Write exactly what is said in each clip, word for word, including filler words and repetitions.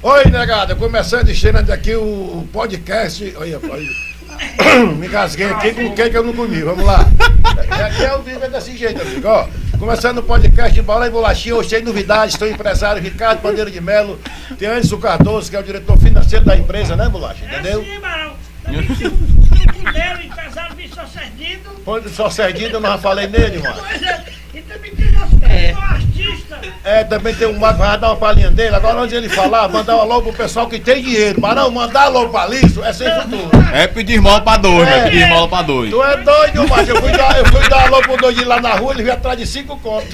Oi, negada, começando enchendo aqui o podcast. Olha, olha. Me casguei aqui com quem que eu não comi, vamos lá. Aqui é o vídeo é desse jeito, amigo, ó. Começando o podcast de Bola e Bolachinha, hoje tem novidades, tem o empresário Ricardo Bandeira de Melo, tem Anderson Cardoso, que é o diretor financeiro da empresa, né, Bolacha? Entendeu? É sim, Barão. Também tem o Cudelo, empresário Vitor Serdido. Pode só Serdido, eu não já falei nele, mano. Pois é, e também tem o nosso é. artista. É, também tem o Mago, vai dar uma palhinha dele. Agora, antes de ele falar, mandar um alô pro pessoal que tem dinheiro. Barão, mandar alô pra Liso é sem futuro. É pedir esmola pra dois, é, né? Pedir esmola pra dois. Tu é doido, mas eu fui dar, eu fui dar alô pro doidinho lá na rua, ele veio atrás de cinco contos.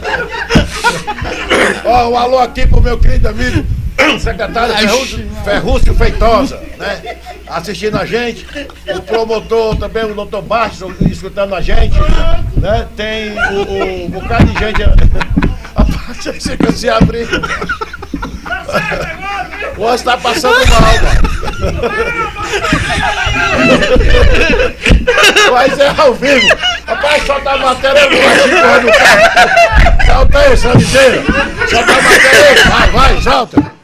Ó, um alô aqui pro meu querido amigo, secretário Ferrúcio, Ferrúcio Feitosa, né? Assistindo a gente. O promotor também, o doutor Bastos, escutando a gente, né? Tem o, o, um bocado de gente. A parte que se abrir. O outro tá passando mal, mano. Mas é ao vivo. Rapaz, solta a matéria, eu vou aqui correndo o carro. Solta aí, Sandiceira. Solta a matéria aí. Vai, vai, solta.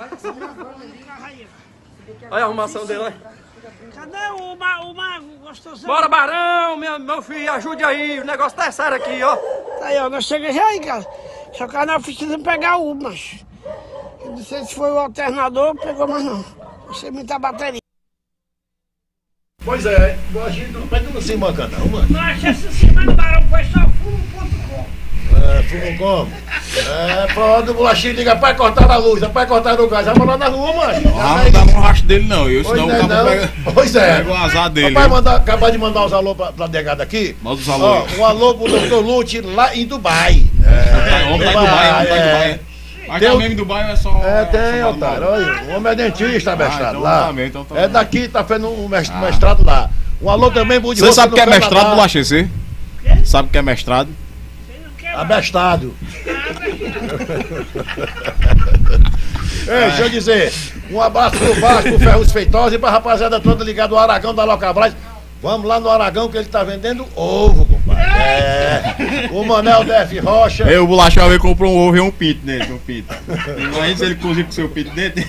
Olha a arrumação dele, olha. Cadê o, ma o mago gostoso? Bora, Barão, meu, meu filho, ajude aí. O negócio tá sério aqui, ó. Aí, ó, nós chegamos já aí, cara. Só que nós precisamos pegar o mas eu não sei se foi o alternador, pegou, mas não. Não sei muita bateria. Pois é, mas tu não se manca não, mano. Mas essa semana, Barão, foi só fumo ponto com. É, fumo como? É, pronto, o bolachinho liga, rapaz, cortaram a luz, rapaz, cortaram o gás, vamos lá na rua, mano. Ah, não dá no rastro dele não, eu pois senão é, o cabo pega, pois é. pega o azar dele. Rapaz, mandar, acabar de mandar os alô pra, pra negada aqui. Manda os alô. Um alô pro doutor Lute lá em Dubai. É, homem tá em Dubai, homem tá em Dubai. Mas tem o mesmo em Dubai é só... É, tem, otário, olha, o homem é dentista, mestrado, então lá. tá bem, então tá é bem. daqui, tá fazendo um mestrado lá. Um alô também, Budi. Você sabe o que é mestrado, Bolachinha, você? Sabe o que é mestrado? Abestado. Ei, deixa eu dizer, um abraço pro Vasco, pro Ferruz Feitosa e pra rapaziada toda ligada ao Aragão da Locabras. Vamos lá no Aragão que ele tá vendendo ovo, compadre. É. O Manel D F Rocha. Eu, o Bolacha veio comprou um ovo e um pinto dentro, um pinto. Imagina se ele cozinha com seu pinto dentro.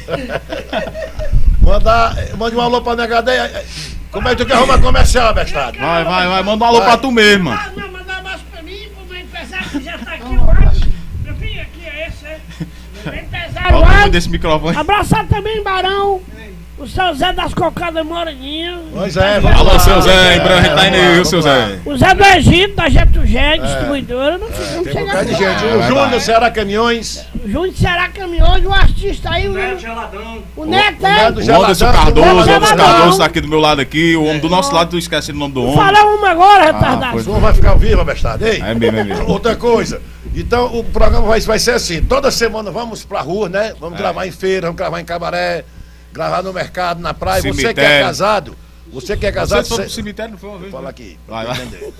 Mandar, mande um alô pra negadeia. Como é que tu quer arrumar comercial, abestado? Vai, vai, vai, manda um alô vai. Pra tu mesmo, mano. Ah, não, mandar um abraço pra mim, pro meu empresário que já tá aqui hoje. Meu filho, aqui é esse, é. Meu empresário olha o desse microfone. Abraçar também, Barão. O seu Zé das Cocadas Moreninha. Pois é, vamos alô, lá. seu Zé, em breve a gente tá indo aí, viu, seu Zé? O Zé do Egito, da Getugé, distribuidora. Não É, tem um chega bocado de aqui. gente. É, O Júnior Ceará Caminhões. O Júnior Ceará Caminhões, o artista aí. O Neto Geladão. O Neto, O é. Neto O Anderson Geladão, Cardoso, o o Anderson Geladão. Cardoso tá aqui do meu lado aqui, o homem do nosso lado, tu esquece o nome do homem. Fala uma agora, retardado. pois Tu não vai ficar ao vivo, abestado, ei? É mesmo, é mesmo. Outra coisa. Então o programa vai, vai ser assim, toda semana vamos pra rua, né? Vamos É. gravar em feira, vamos gravar em cabaré, gravar no mercado, na praia. Você que é Cemitério. casado, você que é casado... Você foi você- pro cemitério, não foi uma vez? Fala né? aqui, Vai, pra vai. entender.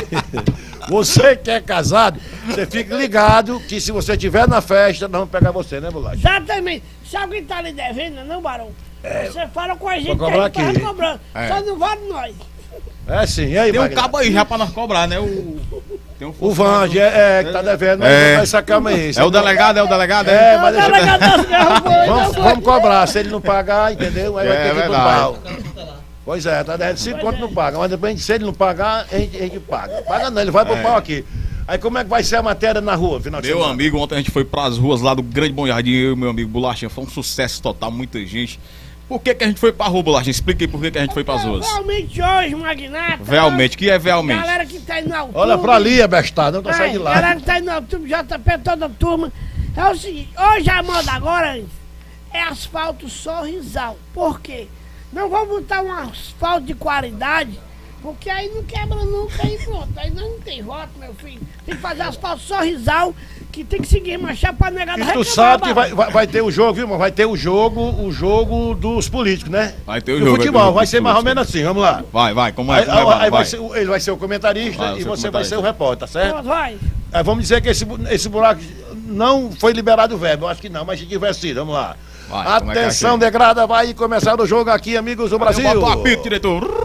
Você que é casado, você fica ligado que se você estiver na festa, nós vamos pegar você, né, Bolacha? Exatamente. Se alguém tá lhe devendo, não, Barão? Você fala com a gente que cobrar a gente aqui. tá cobrando. É. Só não vale nós. É sim, e aí, Tem um Wagner? cabo aí já pra nós cobrar, né? O, tem um O Vange, é, é, que tá devendo, mas É. vai sacar mais. É o delegado, é o delegado, É, é? mas Não, deixa delegado das guerras foi, não Vamos, foi. vamos cobrar, se ele não pagar, entendeu? Aí vai É ter que ir pro verdade. pau. Pois é, tá devendo cinco conto não paga, mas depois se ele não pagar, a gente, a gente paga. Paga não, ele vai pro É. pau aqui. Aí como é que vai ser a matéria na rua, final de Meu semana? amigo, ontem a gente foi pras ruas lá do Grande Bom Jardim, eu e meu amigo Bolachinha, foi um sucesso total, muita gente. Por que que a gente foi pra rua, Bolachinha? Explica aí por que que a gente foi pras ruas. Realmente hoje, Magnata. Realmente, que é realmente? Galera que tá indo no YouTube. Olha pra ali, abestado, não tá saindo de lá. Galera que tá indo no YouTube, J P, toda a turma. É o seguinte, hoje a moda agora é asfalto sorrisal. Por quê? Não vou botar um asfalto de qualidade, porque aí não quebra nunca, aí pronto. Aí não tem voto, meu filho. Tem que fazer asfalto sorrisal, que tem que seguir marchar pra negada E tu reclamar, sabe que Barão. vai, vai, vai ter o jogo, viu, mano? Vai ter o jogo, o jogo dos políticos, né? Vai ter o Do jogo, futebol, vai ter o vai jogo ser dos mais ou políticos. menos assim, vamos lá. Vai, vai, como é? Aí, Como é, aí vai, vai vai. ser, o- ele vai ser o comentarista Vai, e você você vai ser o comentarista. repórter, tá certo? Pronto, vai. Aí vamos dizer que esse, bu- esse buraco não foi liberado o verbo, eu acho que não, mas se tiver sido, vamos lá. Vai, como é que é Atenção, aqui? degrada, vai começar o jogo aqui, amigos do Brasil. Bota o apito, diretor.